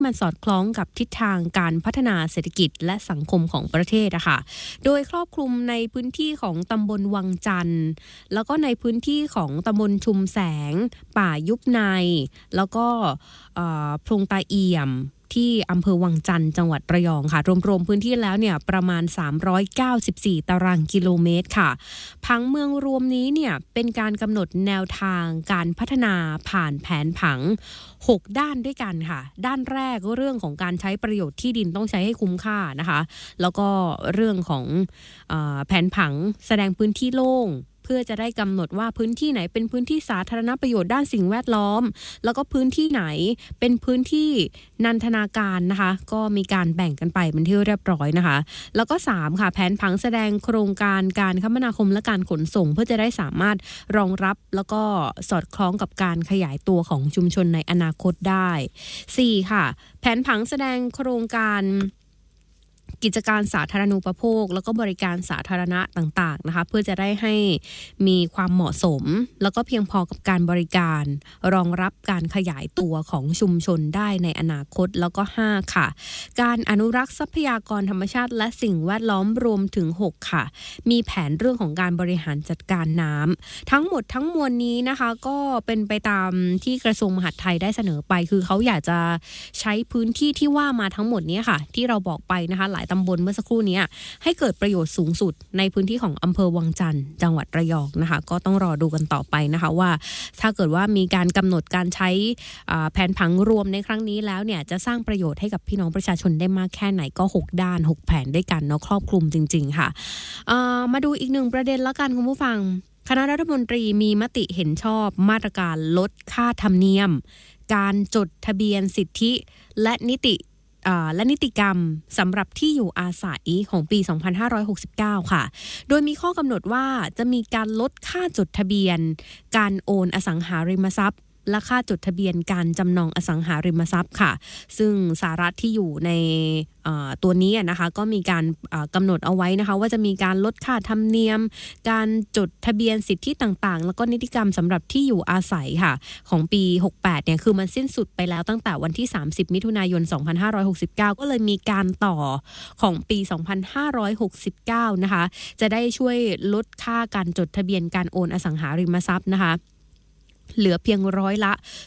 มันสอดคล้องกับทิศทางการพัฒนาเศรษฐกิจและสังคมของประเทศอะค่ะโดยครอบคลุมในพื้นที่ของตำบลวังจันทร์แล้วก็ในพื้นที่ของตำบลชุมแสงป่ายุบในแล้วก็พลงตาเอี่ยมที่อำเภอวังจันทร์จังหวัดระยองค่ะรวมๆพื้นที่แล้วเนี่ยประมาณ394ตารางกิโลเมตรค่ะผังเมืองรวมนี้เนี่ยเป็นการกำหนดแนวทางการพัฒนาผ่านแผนผัง6ด้านด้วยกันค่ะด้านแรกเรื่องของการใช้ประโยชน์ที่ดินต้องใช้ให้คุ้มค่านะคะแล้วก็เรื่องของแผนผังแสดงพื้นที่โล่งเพื่อจะได้กำหนดว่าพื้นที่ไหนเป็นพื้นที่สาธารณประโยชน์ด้านสิ่งแวดล้อมแล้วก็พื้นที่ไหนเป็นพื้นที่นันทนาการนะคะก็มีการแบ่งกันไปเป็นที่เรียบร้อยนะคะแล้วก็3ค่ะแผนผังแสดงโครงการการคมนาคมและการขนส่งเพื่อจะได้สามารถรองรับแล้วก็สอดคล้องกับการขยายตัวของชุมชนในอนาคตได้4ค่ะแผนผังแสดงโครงการกิจการสาธารณูปโภคแล้วก็บริการสาธารณะต่างๆนะคะเพื่อจะได้ให้มีความเหมาะสมแล้วก็เพียงพอกับการบริการรองรับการขยายตัวของชุมชนได้ในอนาคตแล้วก็5ค่ะการอนุรักษ์ทรัพยากรธรรมชาติและสิ่งแวดล้อมรวมถึง6ค่ะมีแผนเรื่องของการบริหารจัดการน้ำทั้งหมดทั้งมวลนี้นะคะก็เป็นไปตามที่กระทรวงมหาดไทยได้เสนอไปคือเขาอยากจะใช้พื้นที่ที่ว่ามาทั้งหมดนี้ค่ะที่เราบอกไปนะคะหลายตำบลเมื่อสักครู่นี้ให้เกิดประโยชน์สูงสุดในพื้นที่ของอำเภอวังจันทร์จังหวัดระยองนะคะก็ต้องรอดูกันต่อไปนะคะว่าถ้าเกิดว่ามีการกำหนดการใช้แผนผังรวมในครั้งนี้แล้วเนี่ยจะสร้างประโยชน์ให้กับพี่น้องประชาชนได้มากแค่ไหนก็6ด้าน6แผนด้วยกันเนาะครอบคลุมจริงๆค่ะมาดูอีกหนึ่งประเด็นแล้วกันคุณผู้ฟังคณะรัฐมนตรีมีมติเห็นชอบมาตรการลดค่าธรรมเนียมการจดทะเบียนสิทธิและนิติกรรมสำหรับที่อยู่อาศัยของปี 2569 ค่ะโดยมีข้อกำหนดว่าจะมีการลดค่าจดทะเบียนการโอนอสังหาริมทรัพย์และค่าจดทะเบียนการจำนองอสังหาริมทรัพย์ค่ะซึ่งสาระที่อยู่ในตัวนี้นะคะก็มีการกำหนดเอาไว้นะคะว่าจะมีการลดค่าธรรมเนียมการจดทะเบียนสิทธิต่างๆแล้วก็นิติกรรมสำหรับที่อยู่อาศัยค่ะของปี 68 เนี่ยคือมันสิ้นสุดไปแล้วตั้งแต่วันที่ 30 มิถุนายน 2569 ก็เลยมีการต่อของปี 2569 นะคะจะได้ช่วยลดค่าการจดทะเบียนการโอนอสังหาริมทรัพย์นะคะเหลือเพียงร้อยละ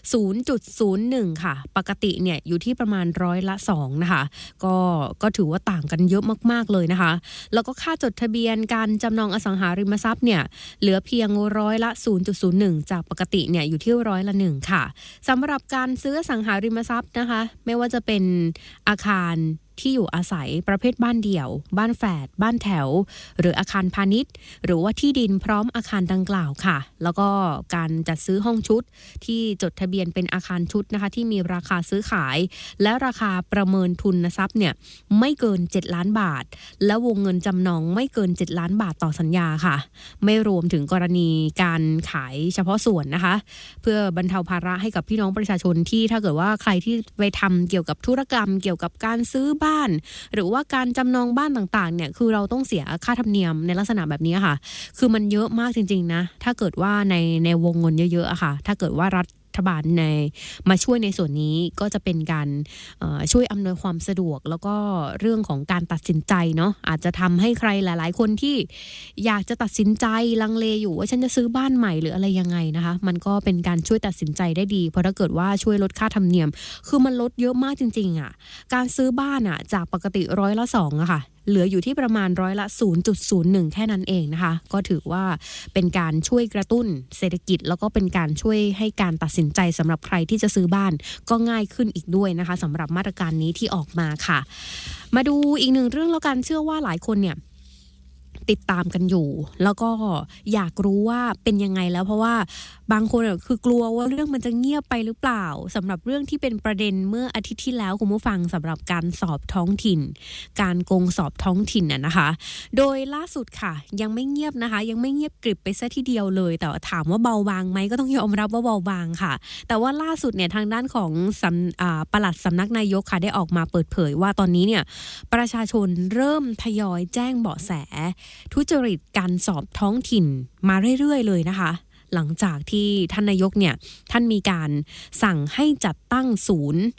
0.01 ค่ะปกติเนี่ยอยู่ที่ประมาณร้อยละ2นะคะก็ถือว่าต่างกันเยอะมากๆเลยนะคะแล้วก็ค่าจดทะเบียนการจำนองอสังหาริมทรัพย์เนี่ยเหลือเพียงร้อยละ 0.01 จากปกติเนี่ยอยู่ที่ร้อยละ1ค่ะสำหรับการซื้ออสังหาริมทรัพย์นะคะไม่ว่าจะเป็นอาคารที่อยู่อาศัยประเภทบ้านเดี่ยวบ้านแฝดบ้านแถวหรืออาคารพาณิชย์หรือว่าที่ดินพร้อมอาคารดังกล่าวค่ะแล้วก็การจัดซื้อห้องชุดที่จดทะเบียนเป็นอาคารชุดนะคะที่มีราคาซื้อขายและราคาประเมินทุนทรัพย์เนี่ยไม่เกิน7ล้านบาทและวงเงินจำนองไม่เกิน7ล้านบาทต่อสัญญาค่ะไม่รวมถึงกรณีการขายเฉพาะส่วนนะคะเพื่อบรรเทาภาระให้กับพี่น้องประชาชนที่ถ้าเกิดว่าใครที่ไปทำเกี่ยวกับธุรกรรมเกี่ยวกับการซื้อบ้านหรือว่าการจำนองบ้านต่างๆเนี่ยคือเราต้องเสียค่าธรรมเนียมในลักษณะแบบนี้ค่ะคือมันเยอะมากจริงๆนะถ้าเกิดว่าในวงเงินเยอะๆอะค่ะถ้าเกิดว่ารัฐบาลมาช่วยในส่วนนี้ก็จะเป็นการช่วยอำนวยความสะดวกแล้วก็เรื่องของการตัดสินใจเนาะอาจจะทำให้ใครหลายๆคนที่อยากจะตัดสินใจลังเลอยู่ว่าฉันจะซื้อบ้านใหม่หรืออะไรยังไงนะคะมันก็เป็นการช่วยตัดสินใจได้ดีเพราะถ้าเกิดว่าช่วยลดค่าธรรมเนียมคือมันลดเยอะมากจริงๆอ่ะการซื้อบ้านอ่ะจากปกติร้อยละ2อะค่ะเหลืออยู่ที่ประมาณร้อยละ 0.01 แค่นั้นเองนะคะก็ถือว่าเป็นการช่วยกระตุ้นเศรษฐกิจแล้วก็เป็นการช่วยให้การตัดสินใจสำหรับใครที่จะซื้อบ้านก็ง่ายขึ้นอีกด้วยนะคะสำหรับมาตรการนี้ที่ออกมาค่ะมาดูอีกหนึ่งเรื่องแล้วกันเชื่อว่าหลายคนเนี่ยติดตามกันอยู่แล้วก็อยากรู้ว่าเป็นยังไงแล้วเพราะว่าบางคนคือกลัวว่าเรื่องมันจะเงียบไปหรือเปล่าสำหรับเรื่องที่เป็นประเด็นเมื่ออาทิตย์ที่แล้วคุณผู้ฟังสำหรับการสอบท้องถิ่นการโกงสอบท้องถิ่นนะคะโดยล่าสุดค่ะยังไม่เงียบนะคะยังไม่เงียบกริบไปซะทีเดียวเลยแต่ถามว่าเบาบางไหมก็ต้องยอมรับว่าเบาบางค่ะแต่ว่าล่าสุดเนี่ยทางด้านของปลัดสำนักนายกค่ะได้ออกมาเปิดเผยว่าตอนนี้เนี่ยประชาชนเริ่มทยอยแจ้งเบาะแสทุจริตการสอบท้องถิ่นมาเรื่อยๆเลยนะคะหลังจากที่ท่านนายกเนี่ยท่านมีการสั่งให้จัดตั้งศูนย์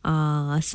เอ่อ